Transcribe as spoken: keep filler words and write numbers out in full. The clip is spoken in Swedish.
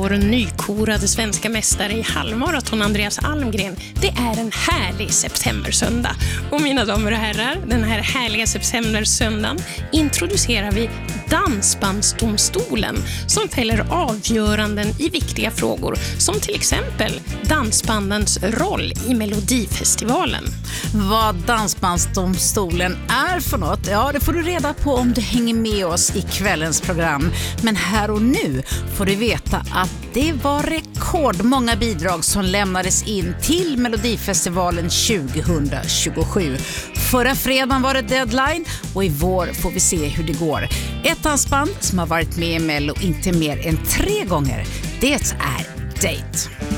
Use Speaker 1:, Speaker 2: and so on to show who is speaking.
Speaker 1: vår nykorade svenska mästare i halvmaraton Andreas Almgren. Det är en härlig septembersöndag. Och mina damer och herrar, den här härliga septembersöndagen introducerar vi Dansbandsdomstolen som fäller avgöranden i viktiga frågor som till exempel dansbandens roll i Melodifestivalen.
Speaker 2: Vad Dansbandsdomstolen är för något, ja det får du reda på om du hänger med oss i kvällens program. Men här och nu får du veta att det var rekordmånga bidrag som lämnades in till Melodifestivalen tjugohundratjugosju. Förra fredagen var det deadline och i vår får vi se hur det går. Ett dansband som har varit med i Mello inte mer än tre gånger, det är Date.